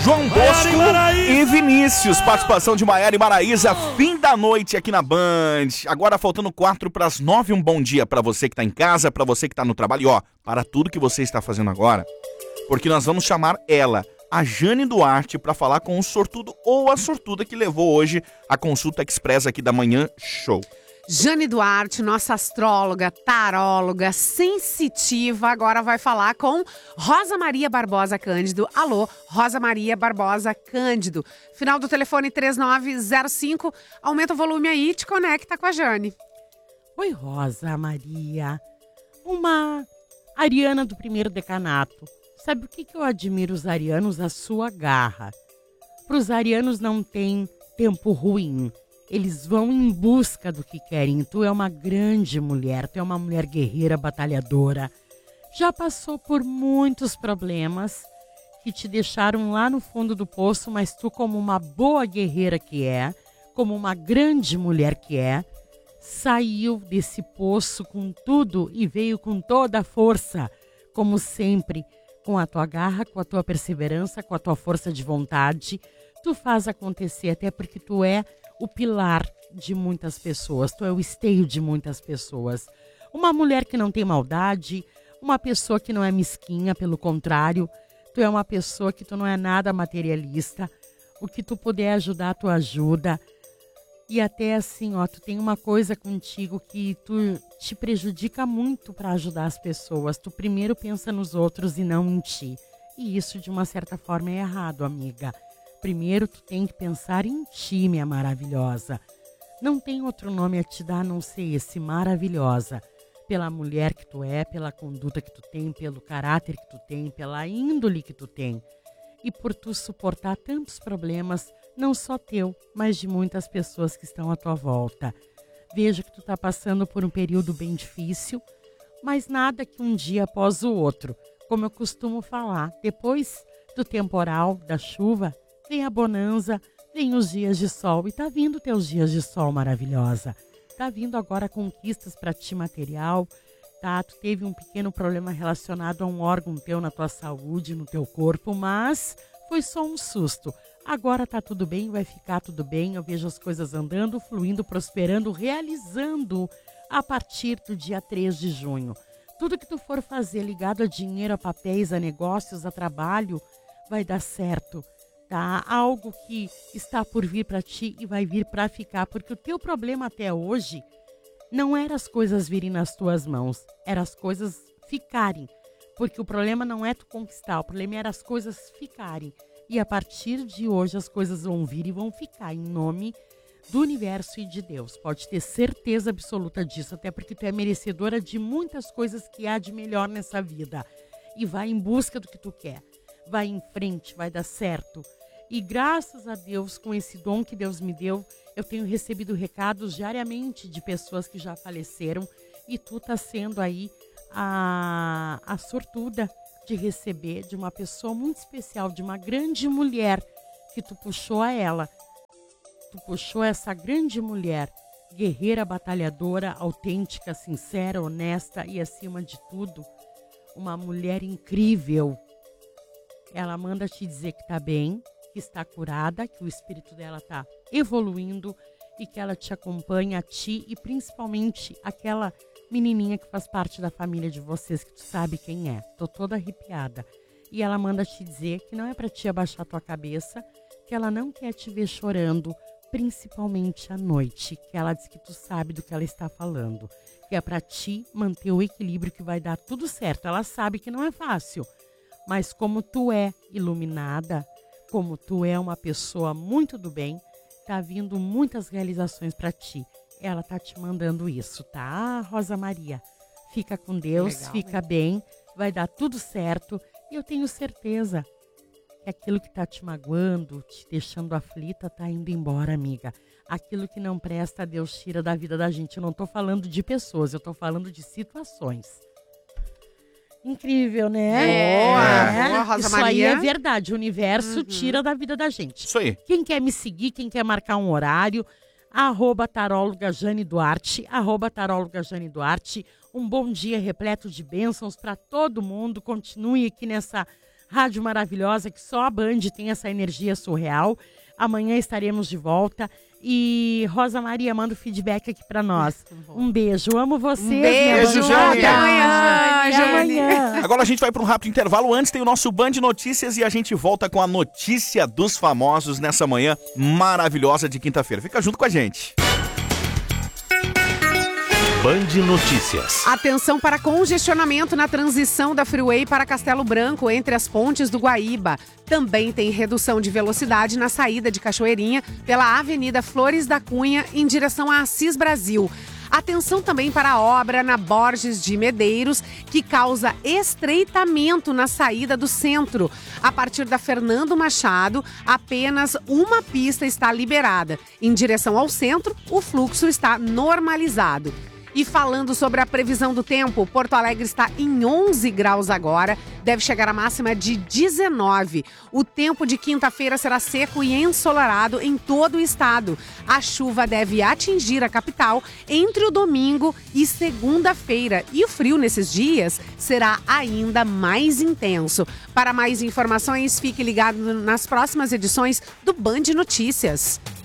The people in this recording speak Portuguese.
João Bosco e Vinícius. Participação de Maiara e Maraísa, fim da noite aqui na Band. Agora faltando 8:45, um bom dia pra você que tá em casa, pra você que tá no trabalho. E ó, para tudo que você está fazendo agora, porque nós vamos chamar ela, a Jane Duarte, pra falar com o sortudo ou a sortuda que levou hoje a consulta express aqui da Manhã Show. Jane Duarte, nossa astróloga, taróloga, sensitiva, agora vai falar com Rosa Maria Barbosa Cândido. Alô, Rosa Maria Barbosa Cândido. Final do telefone 3905. Aumenta o volume aí e te conecta com a Jane. Oi, Rosa Maria. Uma ariana do primeiro decanato. Sabe o que eu admiro os arianos? A sua garra. Para os arianos não tem tempo ruim. Eles vão em busca do que querem. Tu é uma grande mulher, tu é uma mulher guerreira, batalhadora. Já passou por muitos problemas que te deixaram lá no fundo do poço, mas tu, como uma boa guerreira que é, como uma grande mulher que é, saiu desse poço com tudo e veio com toda a força, como sempre, com a tua garra, com a tua perseverança, com a tua força de vontade. Tu faz acontecer, até porque tu é o pilar de muitas pessoas, tu é o esteio de muitas pessoas. Uma mulher que não tem maldade, uma pessoa que não é mesquinha, pelo contrário, tu é uma pessoa que tu não é nada materialista, o que tu puder ajudar, tu ajuda. E até assim, ó, tu tem uma coisa contigo que tu te prejudica muito para ajudar as pessoas. Tu primeiro pensa nos outros e não em ti. E isso, de uma certa forma, é errado, amiga. Primeiro, tu tem que pensar em ti, minha maravilhosa. Não tem outro nome a te dar a não ser esse, maravilhosa. Pela mulher que tu é, pela conduta que tu tem, pelo caráter que tu tem, pela índole que tu tem. E por tu suportar tantos problemas, não só teu, mas de muitas pessoas que estão à tua volta. Vejo que tu tá passando por um período bem difícil, mas nada que um dia após o outro. Como eu costumo falar, depois do temporal, da chuva, vem a bonança, vem os dias de sol. E tá vindo teus dias de sol, maravilhosa. Tá vindo agora conquistas para ti material, tá? Tu teve um pequeno problema relacionado a um órgão teu na tua saúde, no teu corpo, mas foi só um susto. Agora tá tudo bem, vai ficar tudo bem. Eu vejo as coisas andando, fluindo, prosperando, realizando a partir do dia 3 de junho. Tudo que tu for fazer ligado a dinheiro, a papéis, a negócios, a trabalho, vai dar certo. Tá? Algo que está por vir para ti e vai vir para ficar, porque o teu problema até hoje não era as coisas virem nas tuas mãos, era as coisas ficarem, porque o problema não é tu conquistar, o problema era as coisas ficarem, e a partir de hoje as coisas vão vir e vão ficar em nome do universo e de Deus. Pode ter certeza absoluta disso, até porque tu é merecedora de muitas coisas que há de melhor nessa vida, e vai em busca do que tu quer. Vai em frente, vai dar certo. E graças a Deus, com esse dom que Deus me deu, eu tenho recebido recados diariamente de pessoas que já faleceram. E tu tá sendo aí a sortuda de receber de uma pessoa muito especial, de uma grande mulher que tu puxou a ela. Tu puxou essa grande mulher, guerreira, batalhadora, autêntica, sincera, honesta e, acima de tudo, uma mulher incrível. Ela manda te dizer que está bem, que está curada, que o espírito dela está evoluindo e que ela te acompanha, a ti e principalmente aquela menininha que faz parte da família de vocês, que tu sabe quem é. Tô toda arrepiada. E ela manda te dizer que não é para te abaixar a tua cabeça, que ela não quer te ver chorando, principalmente à noite, que ela diz que tu sabe do que ela está falando, que é para ti manter o equilíbrio, que vai dar tudo certo. Ela sabe que não é fácil. Mas como tu é iluminada, como tu é uma pessoa muito do bem, tá vindo muitas realizações para ti. Ela tá te mandando isso, tá, Rosa Maria? Fica com Deus, legal, fica bem, vai dar tudo certo. E eu tenho certeza que aquilo que tá te magoando, te deixando aflita, tá indo embora, amiga. Aquilo que não presta, Deus tira da vida da gente. Eu não tô falando de pessoas, eu tô falando de situações. Incrível, né? Boa, Rosa Isso Maria. aí é verdade. O universo tira da vida da gente. Isso aí. Quem quer me seguir, quem quer marcar um horário, @taróloga Jane Duarte, @taróloga Jane Duarte. Um bom dia repleto de bênçãos para todo mundo. Continue aqui nessa rádio maravilhosa, que só a Band tem essa energia surreal. Amanhã estaremos de volta. E Rosa Maria, manda o feedback aqui pra nós. Um beijo, amo vocês. Beijo, Jane. Até amanhã, Até Jane. amanhã. Agora a gente vai para um rápido intervalo. Antes tem o nosso Band Notícias e a gente volta com a notícia dos famosos nessa manhã maravilhosa de quinta-feira. Fica junto com a gente. Band Notícias. Atenção para congestionamento na transição da Freeway para Castelo Branco, entre as pontes do Guaíba. Também tem redução de velocidade na saída de Cachoeirinha pela Avenida Flores da Cunha em direção a Assis Brasil. Atenção também para a obra na Borges de Medeiros, que causa estreitamento na saída do centro. A partir da Fernando Machado, apenas uma pista está liberada. Em direção ao centro, o fluxo está normalizado. E falando sobre a previsão do tempo, Porto Alegre está em 11 graus agora, deve chegar a máxima de 19. O tempo de quinta-feira será seco e ensolarado em todo o estado. A chuva deve atingir a capital entre o domingo e segunda-feira. E o frio nesses dias será ainda mais intenso. Para mais informações, fique ligado nas próximas edições do Band Notícias.